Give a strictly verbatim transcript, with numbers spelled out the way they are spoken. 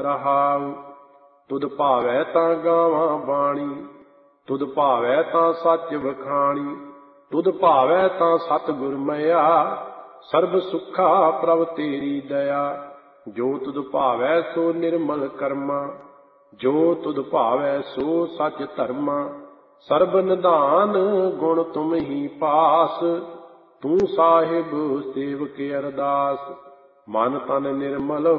ਰਹਾਉ। ਤੁਧ ਭਾਵੈ ਤਾਂ ਗਾਵਾਂ ਬਾਣੀ, ਤੁਧ ਭਾਵੈ ਤਾਂ ਸੱਚ ਵਖਾਣੀ, ਤੁਧ ਭਾਵੈ ਤਾਂ ਸਤਿਗੁਰ ਮਇਆ, ਸਰਬ ਸੁੱਖਾ ਪ੍ਰਭ ਤੇਰੀ ਦਇਆ। ਜੋ ਤੁਧ ਭਾਵੈ ਸੋ ਨਿਰਮਲ ਕਰਮਾ, ਜੋ ਤੁਧ ਭਾਵੈ ਸੋ ਸੱਚ ਧਰਮਾ। ਸਰਬ ਨਿਧਾਨ ਗੁਣ ਤੁਮ ਹੀ ਪਾਸ, ਤੂੰ ਸਾਹਿਬ ਸੇਵਕ ਅਰਦਾਸ। ਮਨ ਤਨ ਨਿਰਮਲ